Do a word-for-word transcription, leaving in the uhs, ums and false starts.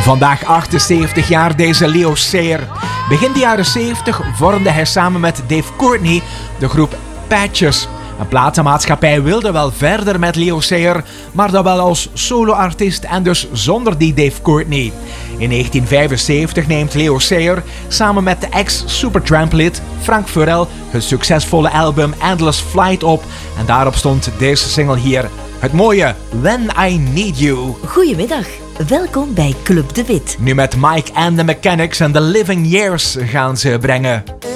Vandaag achtenzeventig jaar deze Leo Sayer. Begin de jaren zeventig vormde hij samen met Dave Courtney de groep Patches. Een platenmaatschappij wilde wel verder met Leo Sayer, maar dan wel als soloartiest en dus zonder die Dave Courtney. In negentien vijfenzeventig neemt Leo Sayer samen met de ex-Supertramp-lid Frank Furel het succesvolle album Endless Flight op. En daarop stond deze single hier, het mooie When I Need You. Goedemiddag, welkom bij Club de Wit. Nu met Mike and the Mechanics en The Living Years gaan ze brengen.